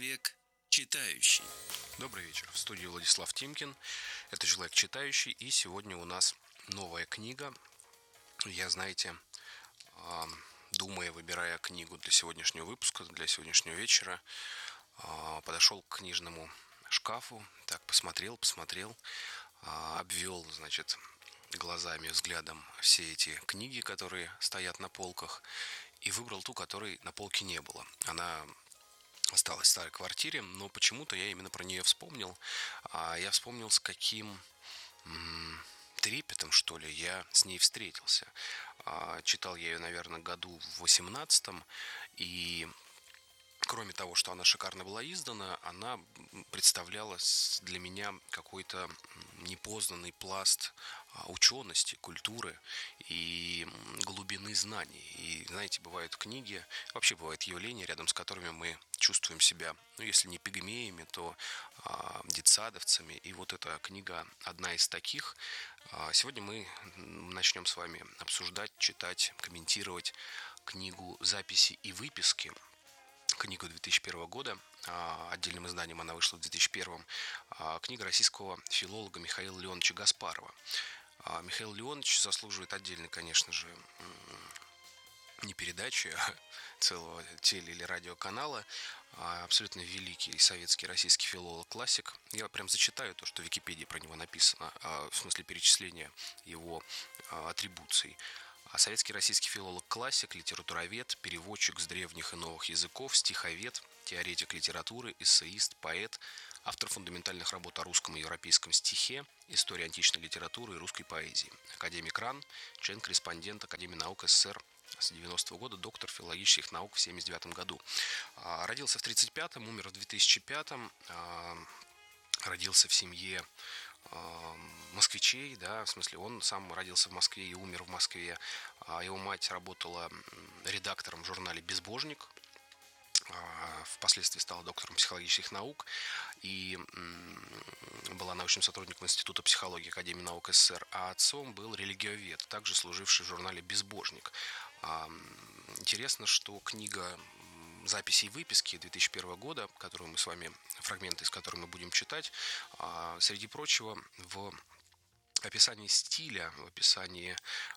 Человек читающий. Добрый вечер. В студии Владислав Тимкин. Это «Человек читающий». И сегодня у нас новая книга. Я, знаете, думая, выбирая книгу для сегодняшнего выпуска, для сегодняшнего вечера, подошел к книжному шкафу, так посмотрел, обвел, значит, глазами, взглядом все эти книги, которые стоят на полках, и выбрал ту, которой на полке не было. Она осталась в старой квартире, но почему-то я именно про нее вспомнил. Я вспомнил, с каким трепетом, что ли, я с ней встретился. Читал я ее, наверное, году в 18-м, и кроме того, что она шикарно была издана, она представляла для меня какой-то непознанный пласт учености, культуры и глубины знаний. И, знаете, бывают книги, вообще бывают явления, рядом с которыми мы чувствуем себя, ну, если не пигмеями, то детсадовцами. И вот эта книга одна из таких. Сегодня мы начнем с вами обсуждать, читать, комментировать книгу «Записи и выписки», книгу 2001 года. Отдельным изданием она вышла в 2001. Книга российского филолога Михаила Леоновича Гаспарова. Михаил Леонович заслуживает отдельной, конечно же, не передачи, а целого теле- или радиоканала. Абсолютно великий советский российский филолог-классик. Я прям зачитаю то, что в Википедии про него написано, в смысле перечисления его атрибуций. Советский российский филолог-классик, литературовед, переводчик с древних и новых языков, стиховед, теоретик литературы, эссеист, поэт, автор фундаментальных работ о русском и европейском стихе, история античной литературы и русской поэзии, академик РАН, член-корреспондент Академии наук СССР с 90-го года, доктор филологических наук в 79 году. Родился в 1935-м, умер в 2005-м, родился в семье москвичей, да, в смысле он сам родился в Москве и умер в Москве. Его мать работала редактором в журнале «Безбожник», впоследствии стала доктором психологических наук и была научным сотрудником Института психологии Академии наук СССР, а отцом был религиовед, также служивший в журнале «Безбожник». Интересно, что книга «Записи и выписки» 2001 года, которую мы с вами, фрагменты из которой мы будем читать, среди прочего, в описании стиля, в описании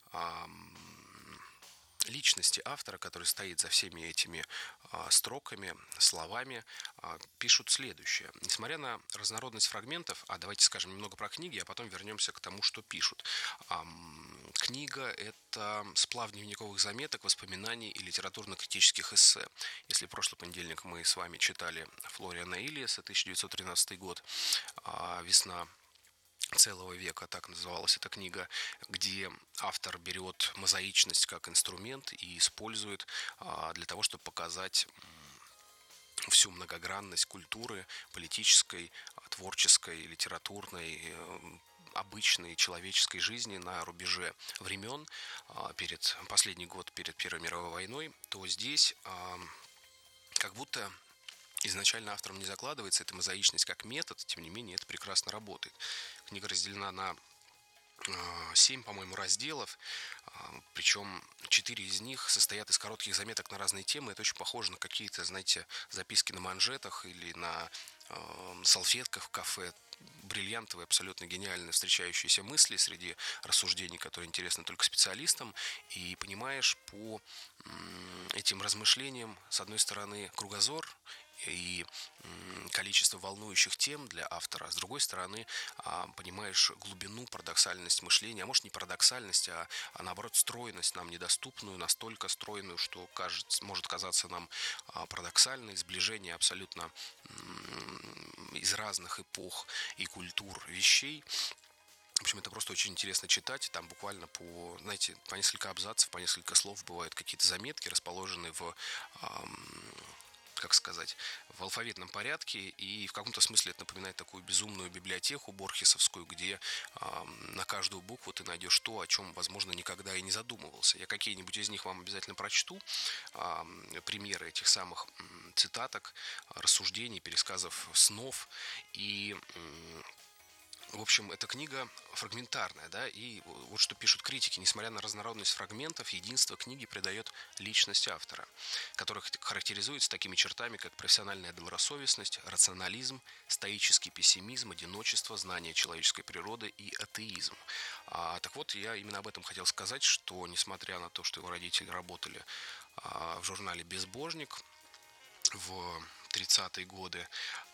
личности автора, который стоит за всеми этими строками, словами, пишут следующее. Несмотря на разнородность фрагментов, давайте скажем немного про книги, а потом вернемся к тому, что пишут. Книга – это сплав дневниковых заметок, воспоминаний и литературно-критических эссе. Если в прошлый понедельник мы с вами читали Флориана Ильяса, 1913 год, «Весна целого века», так называлась эта книга, где автор берет мозаичность как инструмент и использует для того, чтобы показать всю многогранность культуры, политической, творческой, литературной, обычной человеческой жизни на рубеже времен, последний год перед Первой мировой войной, то здесь как будто изначально автором не закладывается эта мозаичность как метод, тем не менее это прекрасно работает. Книга разделена на 7, по-моему, разделов, причем 4 из них состоят из коротких заметок на разные темы. Это очень похоже на какие-то, знаете, записки на манжетах или на салфетках в кафе. Бриллиантовые, абсолютно гениально встречающиеся мысли среди рассуждений, которые интересны только специалистам. И понимаешь по этим размышлениям, с одной стороны, кругозор и количество волнующих тем для автора, с другой стороны, понимаешь глубину, парадоксальность мышления, а может не парадоксальность, а наоборот стройность нам недоступную, настолько стройную, что может казаться нам парадоксальной, сближение абсолютно из разных эпох и культур вещей. В общем, это просто очень интересно читать. Там буквально по несколько абзацев, по несколько слов бывают какие-то заметки, расположенные в алфавитном порядке, и в каком-то смысле это напоминает такую безумную библиотеку борхесовскую, где на каждую букву ты найдешь то, о чем, возможно, никогда и не задумывался. Я какие-нибудь из них вам обязательно прочту, примеры этих самых цитаток, рассуждений, пересказов снов, и В общем, эта книга фрагментарная, да, и вот что пишут критики. Несмотря на разнородность фрагментов, единство книги придает личность автора, который характеризуется такими чертами, как профессиональная добросовестность, рационализм, стоический пессимизм, одиночество, знание человеческой природы и атеизм. Так вот, я именно об этом хотел сказать, что несмотря на то, что его родители работали в журнале «Безбожник» в 30-е годы,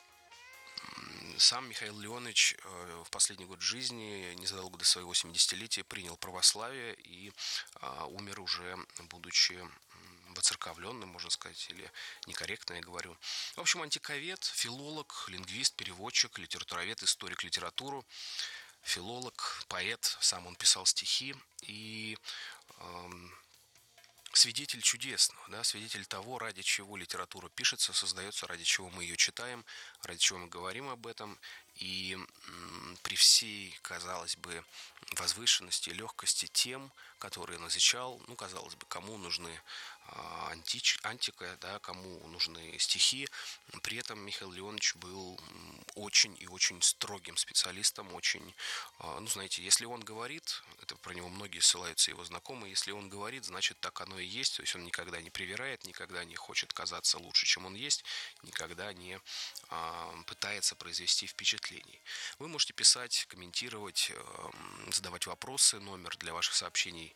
сам Михаил Леонович в последний год жизни, незадолго до своего 70-летия, принял православие и умер уже, будучи воцерковленным, можно сказать, или некорректно я говорю. В общем, антиковед, филолог, лингвист, переводчик, литературовед, историк литературы, филолог, поэт, сам он писал стихи и свидетель чудесного, да, свидетель того, ради чего литература пишется, создается, ради чего мы ее читаем, ради чего мы говорим об этом. И при всей, казалось бы, возвышенности и легкости тем, которые он изучал, ну, казалось бы, кому нужны антика, да, кому нужны стихи. При этом Михаил Леонович был очень и очень строгим специалистом, очень, ну, знаете, если он говорит, это про него многие ссылаются, его знакомые, если он говорит, значит, так оно и есть, то есть он никогда не привирает, никогда не хочет казаться лучше, чем он есть, никогда не пытается произвести впечатлений. Вы можете писать, комментировать, задавать вопросы. Номер для ваших сообщений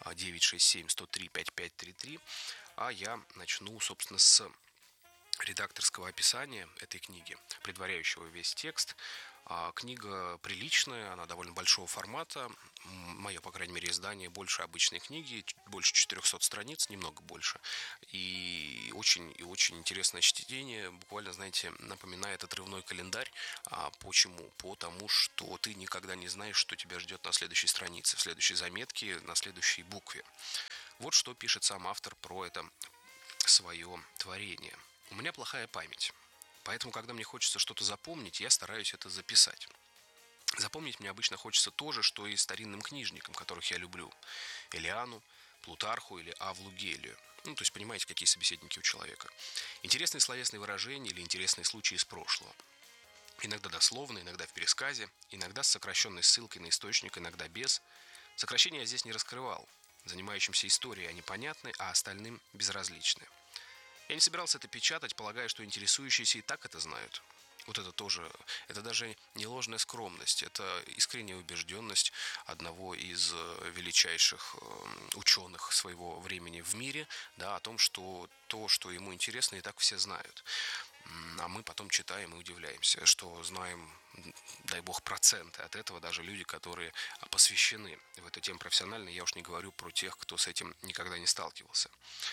967-103-5533. А я начну, собственно, с редакторского описания этой книги, предваряющего весь текст. Книга приличная, она довольно большого формата. Мое, по крайней мере, издание больше обычной книги, больше 400 страниц, немного больше. И очень интересное чтение. Буквально, знаете, напоминает отрывной календарь. Почему? Потому что ты никогда не знаешь, что тебя ждет на следующей странице, в следующей заметке, на следующей букве. Вот что пишет сам автор про это свое творение. У меня плохая память. Поэтому, когда мне хочется что-то запомнить, я стараюсь это записать. Запомнить мне обычно хочется то же, что и старинным книжникам, которых я люблю. Элиану, Плутарху или Авлу Гелию. Ну, то есть, понимаете, какие собеседники у человека. Интересные словесные выражения или интересные случаи из прошлого. Иногда дословно, иногда в пересказе, иногда с сокращенной ссылкой на источник, иногда без. Сокращения я здесь не раскрывал. Занимающимся историей они понятны, а остальным безразличны. Я не собирался это печатать, полагая, что интересующиеся и так это знают. Вот это тоже, это даже не ложная скромность, это искренняя убежденность одного из величайших ученых своего времени в мире, да, о том, что то, что ему интересно, и так все знают. А мы потом читаем и удивляемся, что знаем, дай бог, проценты от этого, даже люди, которые посвящены в эту тему профессионально. Я уж не говорю про тех, кто с этим никогда не сталкивался.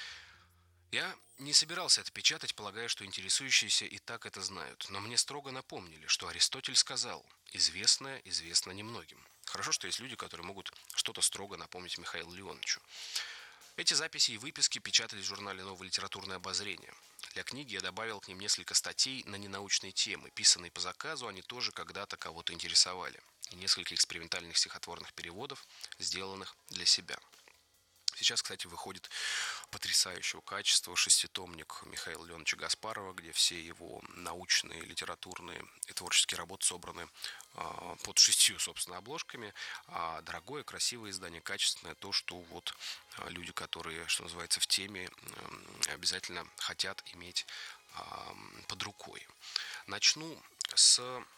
Я не собирался это печатать, полагая, что интересующиеся и так это знают. Но мне строго напомнили, что Аристотель сказал: «Известное известно немногим». Хорошо, что есть люди, которые могут что-то строго напомнить Михаилу Леоновичу. Эти записи и выписки печатались в журнале «Новое литературное обозрение». Для книги я добавил к ним несколько статей на ненаучные темы, писанные по заказу, они тоже когда-то кого-то интересовали. И несколько экспериментальных стихотворных переводов, сделанных для себя. Сейчас, кстати, выходит потрясающего качества шеститомник Михаила Леоновича Гаспарова, где все его научные, литературные и творческие работы собраны под 6, собственно, обложками. Дорогое, красивое издание, качественное, то, что вот люди, которые, что называется, в теме, обязательно хотят иметь под рукой. Начну с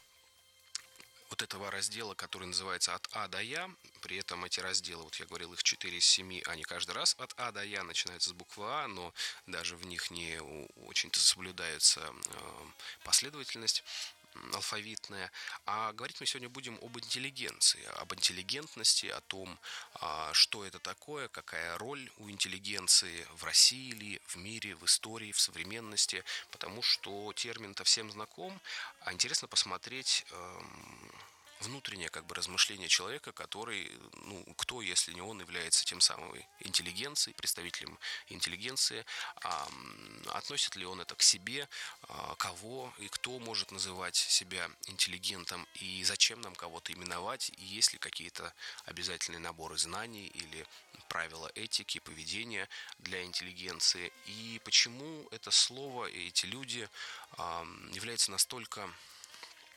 вот этого раздела, который называется «От А до Я». При этом эти разделы, вот я говорил, их 4 из 7, они каждый раз от А до Я начинаются с буквы А, но даже в них не очень-то соблюдается последовательность алфавитная. А говорить мы сегодня будем об интеллигенции, об интеллигентности, о том, что это такое, какая роль у интеллигенции в России или в мире, в истории, в современности, потому что термин-то всем знаком, а интересно посмотреть внутреннее как бы размышление человека, который, ну, кто, если не он, является тем самым интеллигенцией, представителем интеллигенции, относит ли он это к себе, кого и кто может называть себя интеллигентом, и зачем нам кого-то именовать, и есть ли какие-то обязательные наборы знаний или правила этики, поведения для интеллигенции, и почему это слово и эти люди являются настолько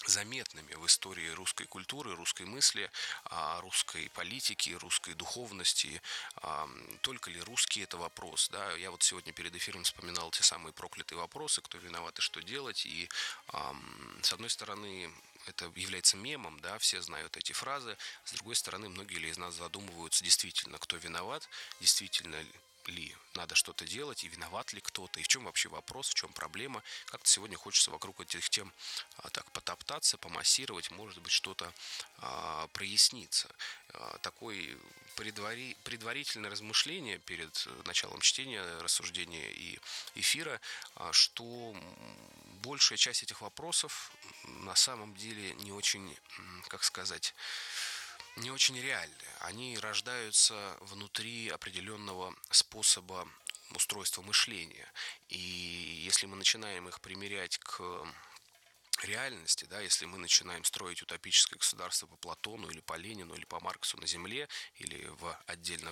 заметными в истории русской культуры, русской мысли, русской политики, русской духовности. Только ли русский — это вопрос? Да? Я вот сегодня перед эфиром вспоминал те самые проклятые вопросы, кто виноват и что делать. И с одной стороны, это является мемом, да, все знают эти фразы. С другой стороны, многие ли из нас задумываются, действительно, кто виноват, действительно ли надо что-то делать, и виноват ли кто-то, и в чем вообще вопрос, в чем проблема. Как-то сегодня хочется вокруг этих тем так потоптаться, помассировать, может быть, что-то прояснится. Такое предварительное размышление перед началом чтения, рассуждения и эфира, что большая часть этих вопросов на самом деле не очень, как сказать, не очень реальны. Они рождаются внутри определенного способа устройства мышления. И если мы начинаем их примерять к реальности, да, если мы начинаем строить утопическое государство по Платону или по Ленину или по Марксу на Земле или в отдельно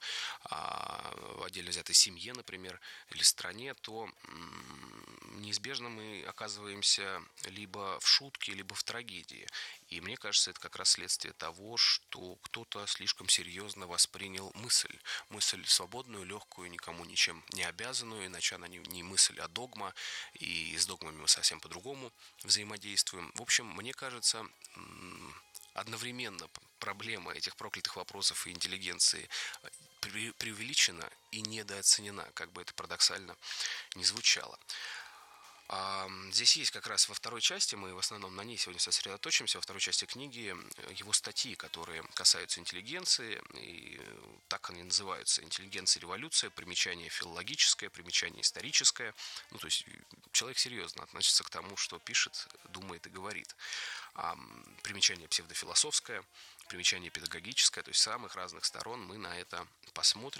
взятой семье, например, или стране, то неизбежно мы оказываемся либо в шутке, либо в трагедии. И мне кажется, это как раз следствие того, что кто-то слишком серьезно воспринял мысль свободную, легкую, никому ничем не обязанную, иначе она не мысль, а догма, и с догмами мы совсем по-другому взаимодействуем. В общем, мне кажется, одновременно проблема этих проклятых вопросов и интеллигенции преувеличена и недооценена, как бы это парадоксально ни звучало. Здесь есть как раз во второй части, мы в основном на ней сегодня сосредоточимся, во второй части книги его статьи, которые касаются интеллигенции, и так они называются: «Интеллигенция и революция», примечание филологическое, примечание историческое. Ну, то есть человек серьезно относится к тому, что пишет, думает и говорит. Примечание псевдофилософское, примечание педагогическое, то есть с самых разных сторон мы на это посмотрим.